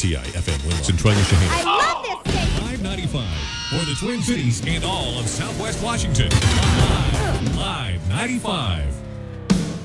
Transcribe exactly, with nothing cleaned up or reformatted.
T I F M Winlock. Centralia Shaheen. I love this station. five ninety-five for the Twin Cities and all of Southwest Washington. Live, Live ninety-five.